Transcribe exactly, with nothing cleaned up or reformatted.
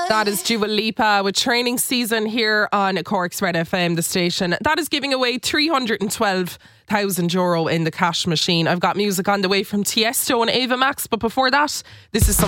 That is Dua Lipa with Training Season here on Cork's Red F M, the station. That is giving away three hundred twelve thousand euro in the cash machine. I've got music on the way from Tiesto and Ava Max, but before that, this is some